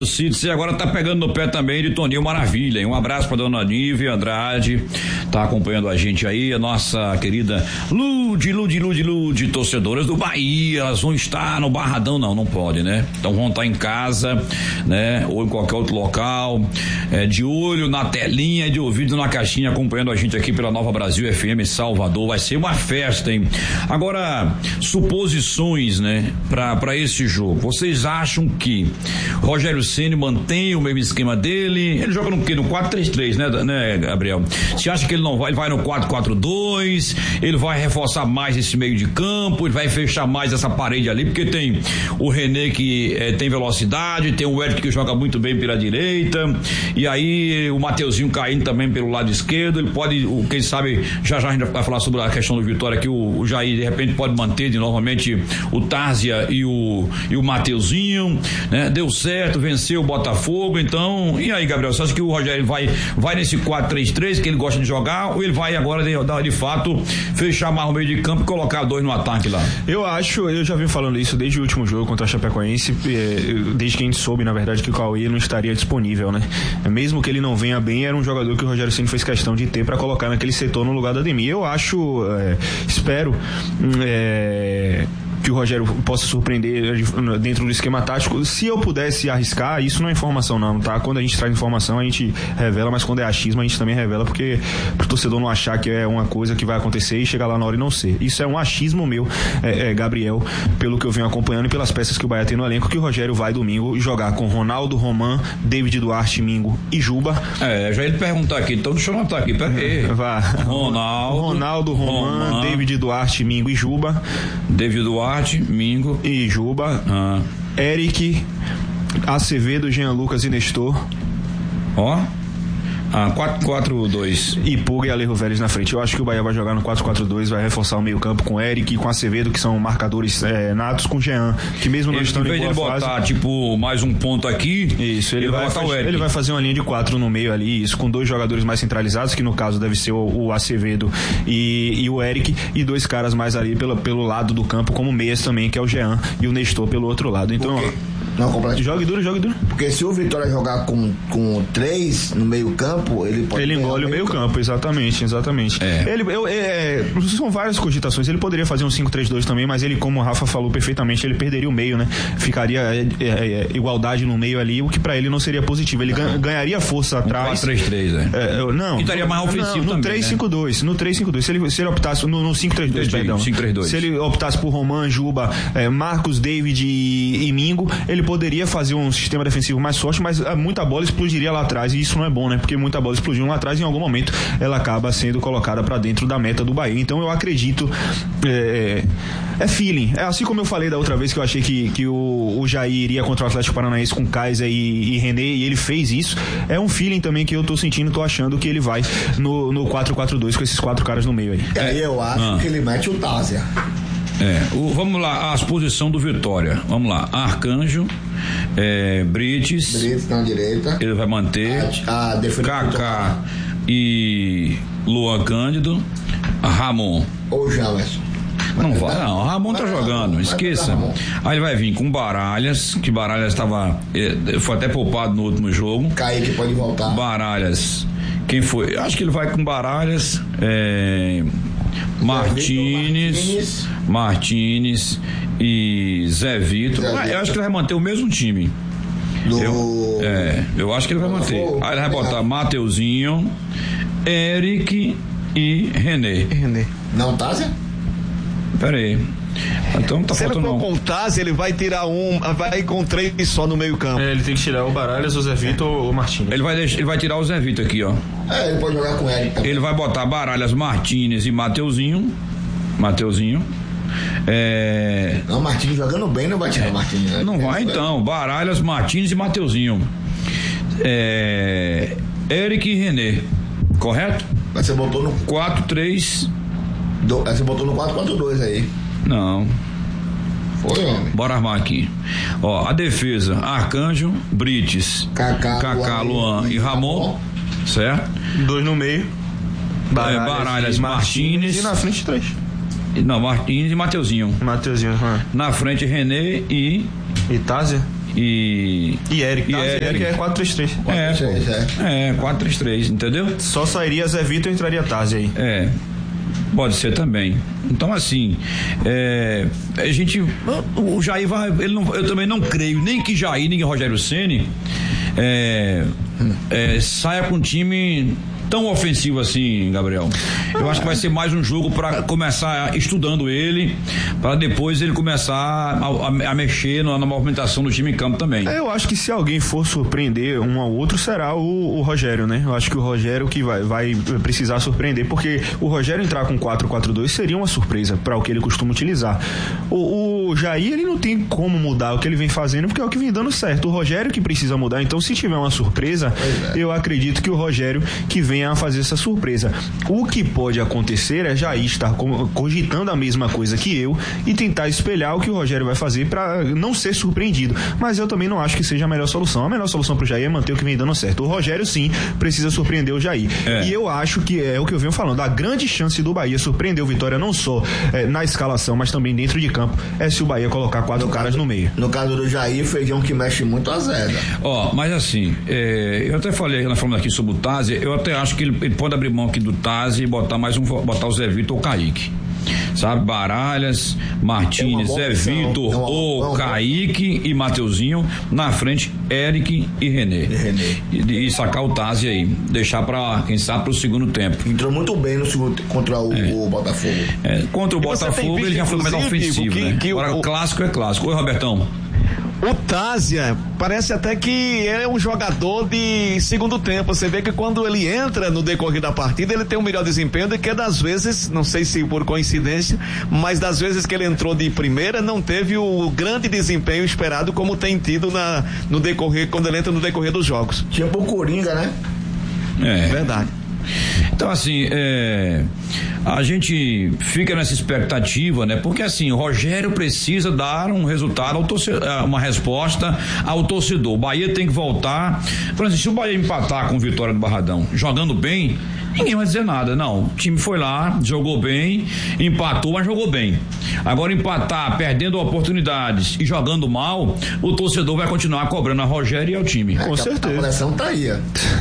Cídice agora tá pegando no pé também de Toninho Maravilha, hein? Um abraço pra dona Nívia Andrade, tá acompanhando a gente aí, a nossa querida Lude, torcedoras do Bahia, elas vão estar no Barradão, não pode, né? Então vão estar em casa, né? Ou em qualquer outro local, de olho na telinha e de ouvido na caixinha, acompanhando a gente aqui pela Nova Brasil FM Salvador, vai ser uma festa, hein? Agora, suposições, né? Pra esse jogo, vocês acham que Rogério Ceni mantém o mesmo esquema dele? Ele joga no quê? No 4-3-3, né, Gabriel? Você acha que ele não vai? Ele vai no 4-4-2, ele vai reforçar mais esse meio de campo, ele vai fechar mais essa parede ali, porque tem o René que tem velocidade, tem o Eric que joga muito bem pela direita, e aí o Mateuzinho caindo também pelo lado esquerdo, ele pode, quem sabe, já a gente vai falar sobre a questão do Vitória, que o Jair de repente pode manter novamente o Tárzia e o Mateuzinho, né? Deu certo, venceu o Botafogo, então, e aí, Gabriel, você acha que o Rogério vai nesse 4-3-3 que ele gosta de jogar, ou ele vai agora de fato fechar mais o meio de campo e colocar dois no ataque lá? Eu já vim falando isso desde o último jogo contra a Chapecoense, desde que a gente soube, na verdade, que o Cauê não estaria disponível, né? Mesmo que ele não venha bem, era um jogador que o Rogério Ceni fez questão de ter para colocar naquele setor no lugar do Ademir. Eu acho, espero que o Rogério possa surpreender dentro do esquema tático. Se eu pudesse arriscar, isso não é informação não, tá? Quando a gente traz informação, a gente revela, mas quando é achismo, a gente também revela, porque pro torcedor não achar que é uma coisa que vai acontecer e chegar lá na hora e não ser. Isso é um achismo meu, Gabriel, pelo que eu venho acompanhando e pelas peças que o Bahia tem no elenco, que o Rogério vai domingo jogar com Ronaldo, Roman, David Duarte, Mingo e Juba. Já ia te perguntar aqui, então deixa eu anotar aqui, peraí. Ronaldo, Roman, David Duarte, Mingo e Juba. David Duarte, Mingo e Juba. Eric, Acevedo, Jean Lucas e Nestor. 4-4-2. E Puga e Alejo Vélez na frente. Eu acho que o Bahia vai jogar no 4-4-2, vai reforçar o meio campo com Eric e com Acevedo, que são marcadores natos, com Jean, que mesmo não estando em boa fase... Em vez de botar, tipo, mais um ponto aqui, isso, ele vai botar o Eric. Ele vai fazer uma linha de 4 no meio ali, isso, com dois jogadores mais centralizados, que no caso deve ser o Acevedo e o Eric, e dois caras mais ali pelo lado do campo, como meias também, que é o Jean e o Nestor pelo outro lado. Então... Não, completo. Jogue duro. Porque se o Vitória jogar com 3 no meio campo, ele pode... Ele engole o meio campo, exatamente. São várias cogitações. Ele poderia fazer um 5-3-2 também, mas ele, como o Rafa falou perfeitamente, ele perderia o meio, né? Ficaria igualdade no meio ali, o que pra ele não seria positivo. Ele ganharia força atrás. 4-3-3, não. E estaria mais ofensivo no também, 3-5-2. No 3-5-2. Se ele optasse no 5-3-2, perdão. 5-3-2. Se ele optasse por Roman, Juba, Marcos, David e Mingo, ele poderia fazer um sistema defensivo mais forte, mas muita bola explodiria lá atrás, e isso não é bom, né? Porque muita bola explodindo lá atrás, e em algum momento ela acaba sendo colocada para dentro da meta do Bahia. Então eu acredito, é feeling. É assim como eu falei da outra vez, que eu achei que o Jair iria contra o Atlético Paranaense com Kaiser e René, e ele fez isso. É um feeling também que eu tô sentindo, tô achando que ele vai no 4-4-2 com esses 4 caras no meio aí. Aí eu acho que ele mete o Tárzia. Vamos lá, a posição do Vitória. Vamos lá, Arcanjo, Brites na direita. Ele vai manter Kaká e Luan Cândido, Ramon ou Jamerson. Não vai, não. Ramon tá jogando, esqueça. Aí ele vai vir com Baralhas, que Baralhas foi até poupado no último jogo. Kaique pode voltar. Baralhas, quem foi? Acho que ele vai com Baralhas, Martínez e Zé Vitor. Eu acho que ele vai manter o mesmo time. Eu acho que ele vai manter. Aí ele vai botar Mateuzinho, Eric e René. Não, Tárzia? Pera aí. Então tá se ele faltando for com o Tárzia, ele vai tirar vai com 3 só no meio campo. Ele tem que tirar o Baralhas, o Zé Vitor ou o Martínez. Ele vai tirar o Zé Vitor aqui, ó. Ele pode jogar com Eric também. Ele vai botar Baralhas, Martínez e Mateuzinho. Não, Martínez jogando bem, não vai tirar Martínez, né? Não vai então. Baralhas, Martínez e Mateuzinho. Eric e René. Correto? Mas você botou no 4-3. Você botou no 4-4-2 aí. Não. Foi, homem. Bora armar aqui. Ó, a defesa: Arcanjo, Brites, Kaká, Luan e Ramon. Certo? 2 no meio. Baralhas, Martínez. E na frente 3. Não, Martínez e Mateuzinho. Mateuzinho. Na frente, René e Tárzia. E Eric é 4-3-3. 4-3-3, entendeu? Só sairia Zé Vitor e entraria Tazia aí. Pode ser também. Então, assim, o Jair vai, eu também não creio nem que Jair, nem que Rogério Ceni saia com um time tão ofensivo assim, Gabriel. Eu acho que vai ser mais um jogo para começar estudando ele, para depois ele começar a mexer na movimentação do time em campo também. Eu acho que se alguém for surpreender um ao outro, será o Rogério, né? Eu acho que o Rogério que vai precisar surpreender, porque o Rogério entrar com 4-4-2 seria uma surpresa para o que ele costuma utilizar. O Jair, ele não tem como mudar o que ele vem fazendo, porque é o que vem dando certo. O Rogério que precisa mudar. Então, se tiver uma surpresa, eu acredito que o Rogério que venha a fazer essa surpresa. O que pode acontecer é Jair estar cogitando a mesma coisa que eu e tentar espelhar o que o Rogério vai fazer para não ser surpreendido. Mas eu também não acho que seja a melhor solução. A melhor solução pro Jair é manter o que vem dando certo. O Rogério, sim, precisa surpreender o Jair. E eu acho que é o que eu venho falando. A grande chance do Bahia surpreender o Vitória, não só na escalação, mas também dentro de campo, é se o Bahia colocar 4 caras no meio. No caso do Jair, Feijão que mexe muito a zero. Mas assim, eu até falei na forma aqui sobre o Tazia, eu até acho que ele pode abrir mão aqui do Tazia e botar o Zé Vitor ou Kaique. Sabe, Baralhas, Martins, Zé Vitor ou Kaique e Mateuzinho, na frente Eric e René. E sacar o Tazia aí, deixar pra, quem sabe, pro segundo tempo. Entrou muito bem no segundo contra o Botafogo. Contra o Botafogo ele já foi mais ofensivo, né? Agora o clássico é clássico. Oi, Robertão. O Tazia parece até que é um jogador de segundo tempo. Você vê que quando ele entra no decorrer da partida, ele tem um melhor desempenho do que das vezes, não sei se por coincidência, mas das vezes que ele entrou de primeira, não teve o grande desempenho esperado como tem tido no decorrer, quando ele entra no decorrer dos jogos. Tipo o Coringa, né? Verdade. Então, assim, a gente fica nessa expectativa, né? Porque, assim, o Rogério precisa dar um resultado ao torcedor, uma resposta ao torcedor. O Bahia tem que voltar. Por exemplo, se o Bahia empatar com o Vitória do Barradão, jogando bem, ninguém vai dizer nada. Não, o time foi lá, jogou bem, empatou, mas jogou bem. Agora empatar, perdendo oportunidades e jogando mal, o torcedor vai continuar cobrando a Rogério e ao time. Com certeza. A pressão tá aí,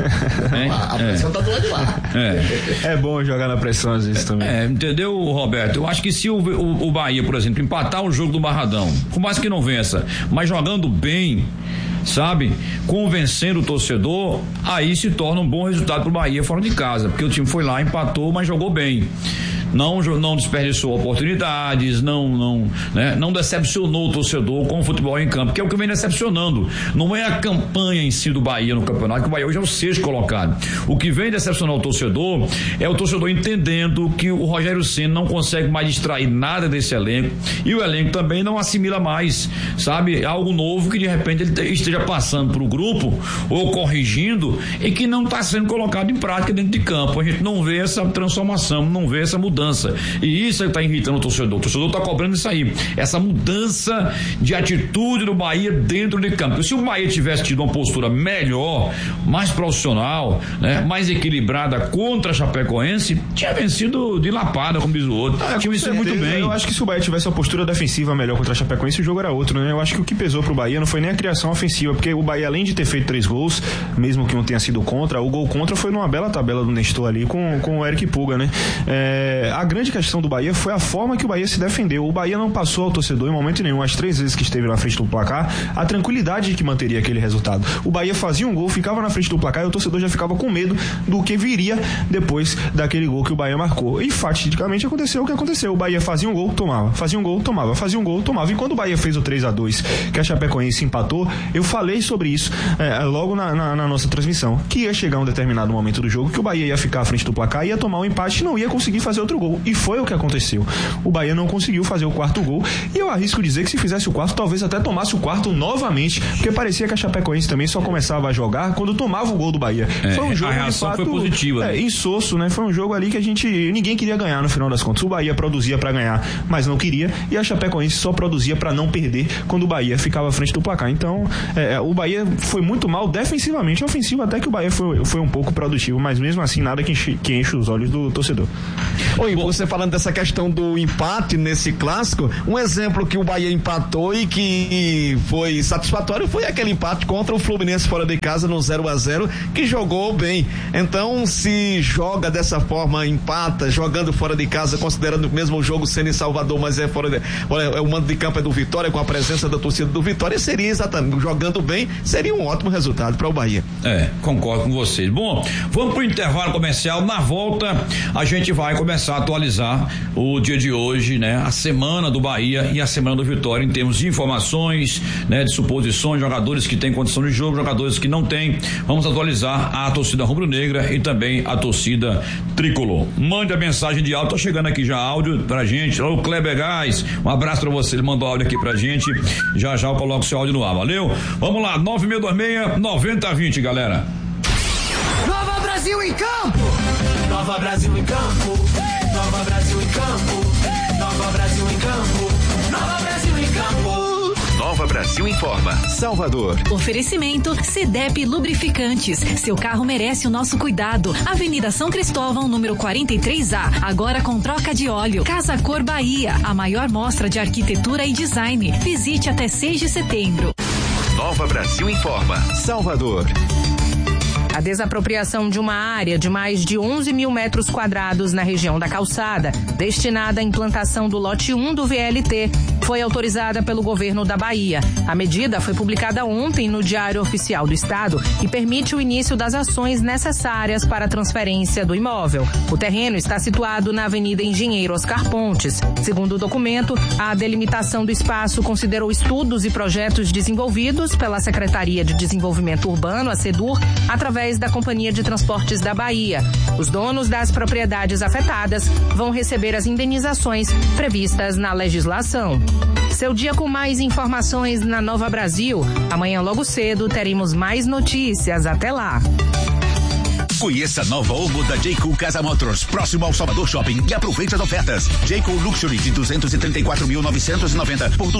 a pressão tá do lado de lá. É bom jogar na pressão às vezes também. Entendeu, Roberto? Eu acho que se o Bahia, por exemplo, empatar o jogo do Barradão, por mais que não vença, mas jogando bem, sabe, convencendo o torcedor, aí se torna um bom resultado pro Bahia fora de casa, porque o time foi lá, empatou, mas jogou bem. Não desperdiçou oportunidades, não decepcionou o torcedor com o futebol em campo, que é o que vem decepcionando. Não é a campanha em si do Bahia no campeonato, que o Bahia hoje é o 6º colocado. O que vem decepcionar o torcedor é o torcedor entendendo que o Rogério Ceni não consegue mais distrair nada desse elenco, e o elenco também não assimila mais, sabe, algo novo que de repente ele esteja passando pro grupo ou corrigindo e que não está sendo colocado em prática dentro de campo. A gente não vê essa transformação, não vê essa mudança. E isso está irritando o torcedor. O torcedor está cobrando isso aí. Essa mudança de atitude do Bahia dentro de campo. Se o Bahia tivesse tido uma postura melhor, mais profissional, né, mais equilibrada contra a Chapecoense, tinha vencido de lapada, como diz o outro. Tinha vencido muito bem. Eu acho que se o Bahia tivesse uma postura defensiva melhor contra a Chapecoense, o jogo era outro, né? Eu acho que o que pesou pro Bahia não foi nem a criação ofensiva, porque o Bahia, além de ter feito 3 gols, mesmo que um tenha sido contra, o gol contra foi numa bela tabela do Nestor ali com o Eric Puga, né? A grande questão do Bahia foi a forma que o Bahia se defendeu. O Bahia não passou ao torcedor em momento nenhum, as 3 vezes que esteve na frente do placar, a tranquilidade de que manteria aquele resultado. O Bahia fazia um gol, ficava na frente do placar e o torcedor já ficava com medo do que viria depois daquele gol que o Bahia marcou. E fatidicamente aconteceu o que aconteceu. O Bahia fazia um gol, tomava, fazia um gol, tomava, fazia um gol, tomava. E quando o Bahia fez o 3-2, que a Chapecoense empatou, eu falei sobre isso logo na nossa transmissão, que ia chegar um determinado momento do jogo que o Bahia ia ficar à frente do placar, ia tomar um empate e não ia conseguir fazer outro gol. E foi o que aconteceu. O Bahia não conseguiu fazer o 4º gol, e eu arrisco dizer que se fizesse o 4º, talvez até tomasse o 4º novamente, porque parecia que a Chapecoense também só começava a jogar quando tomava o gol do Bahia. Foi um jogo, a reação de fato, foi positiva. Insosso, né? Foi um jogo ali que ninguém queria ganhar no final das contas. O Bahia produzia pra ganhar, mas não queria, e a Chapecoense só produzia pra não perder quando o Bahia ficava à frente do placar. Então, o Bahia foi muito mal defensivamente. Ofensivo até que o Bahia foi um pouco produtivo, mas mesmo assim nada que enche os olhos do torcedor. e você falando dessa questão do empate nesse clássico, um exemplo que o Bahia empatou e que foi satisfatório foi aquele empate contra o Fluminense fora de casa no 0-0, que jogou bem. Então, se joga dessa forma, empata, jogando fora de casa, considerando mesmo o jogo sendo em Salvador, mas o mando de campo é do Vitória, com a presença da torcida do Vitória, seria exatamente, jogando bem, seria um ótimo resultado para o Bahia. Concordo com vocês. Bom, vamos pro intervalo comercial. Na volta, a gente vai começar a atualizar o dia de hoje, né? A semana do Bahia e a semana do Vitória, em termos de informações, né? De suposições, jogadores que têm condição de jogo, jogadores que não têm. Vamos atualizar a torcida rubro-negra e também a torcida tricolor. Mande a mensagem de áudio, tá chegando aqui já áudio pra gente. O Kleber Gás, um abraço pra você, ele mandou áudio aqui pra gente. Já eu coloco seu áudio no ar, valeu? Vamos lá, 9626-9020, galera. Nova Brasil em campo! Nova Brasil em campo! Nova Brasil em campo! Nova Brasil em campo! Nova Brasil em campo! Nova Brasil informa. Salvador. Oferecimento CDEP Lubrificantes. Seu carro merece o nosso cuidado. Avenida São Cristóvão, número 43A. Agora com troca de óleo. Casa Cor Bahia. A maior mostra de arquitetura e design. Visite até 6 de setembro. Nova Brasil informa. Salvador. A desapropriação de uma área de mais de 11 mil metros quadrados na região da Calçada, destinada à implantação do lote 1 do VLT, foi autorizada pelo governo da Bahia. A medida foi publicada ontem no Diário Oficial do Estado e permite o início das ações necessárias para a transferência do imóvel. O terreno está situado na Avenida Engenheiro Oscar Pontes. Segundo o documento, a delimitação do espaço considerou estudos e projetos desenvolvidos pela Secretaria de Desenvolvimento Urbano, a SEDUR, através da Companhia de Transportes da Bahia. Os donos das propriedades afetadas vão receber as indenizações previstas na legislação. Seu dia com mais informações na Nova Brasil. Amanhã logo cedo teremos mais notícias. Até lá. Conheça a nova Omo da Jayco Casa Motors, próximo ao Salvador Shopping, e aproveite as ofertas. Jayco Luxury de 234.990 por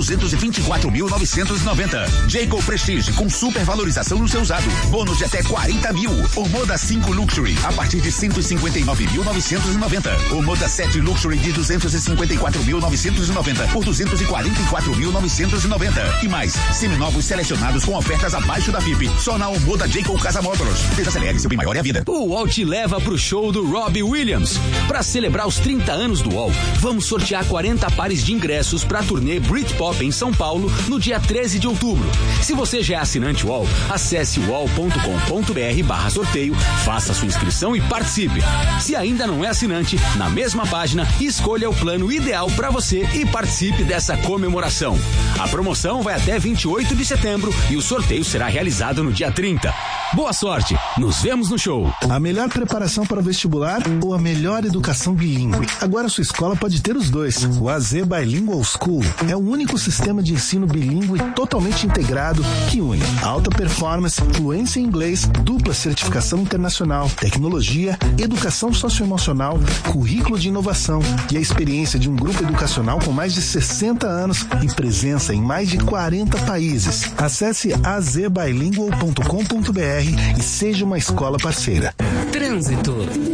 224.990. Jayco Prestige com super valorização no seu usado. Bônus de até 40 mil. O Moda 5 Luxury a partir de 159.990. O Moda 7 Luxury de 254.990 por 244.990. E mais, seminovos selecionados com ofertas abaixo da VIP. Só na Omo da Jayco Casa Motors. Desacelere, seu bem maior é a vida. O UOL te leva pro show do Robbie Williams. Para celebrar os 30 anos do UOL, vamos sortear 40 pares de ingressos para a turnê Britpop em São Paulo no dia 13 de outubro. Se você já é assinante UOL, acesse uol.com.br/sorteio, faça sua inscrição e participe. Se ainda não é assinante, na mesma página, escolha o plano ideal para você e participe dessa comemoração. A promoção vai até 28 de setembro e o sorteio será realizado no dia 30. Boa sorte, nos vemos no show. A melhor preparação para o vestibular ou a melhor educação bilíngue? Agora sua escola pode ter os dois. O AZ Bilingual School é o único sistema de ensino bilíngue totalmente integrado que une alta performance, fluência em inglês, dupla certificação internacional, tecnologia, educação socioemocional, currículo de inovação e a experiência de um grupo educacional com mais de 60 anos e presença em mais de 40 países. Acesse azbilingual.com.br e seja uma escola parceira. Trânsito.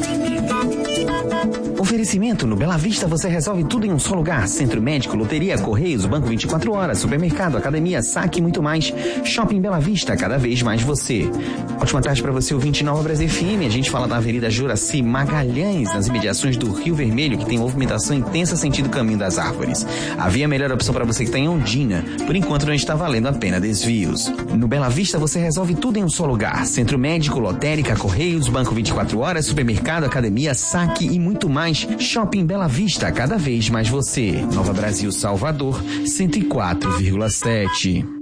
Oferecimento no Bela Vista, você resolve tudo em um só lugar. Centro Médico, Loteria, Correios, Banco 24 Horas, Supermercado, Academia, Saque e muito mais. Shopping Bela Vista, cada vez mais você. Ótima tarde para você, ouvinte Nova Brasil FM. A gente fala da Avenida Juraci Magalhães, nas imediações do Rio Vermelho, que tem movimentação intensa sentido Caminho das Árvores. Havia a melhor opção para você que está em Ondina. Por enquanto não está valendo a pena desvios. No Bela Vista, você resolve tudo em um só lugar. Centro Médico, Lotérica, Correios, Banco 24 Horas, Supermercado, Academia, Saque e muito mais. Shopping Bela Vista, cada vez mais você. Nova Brasil, Salvador, 104,7.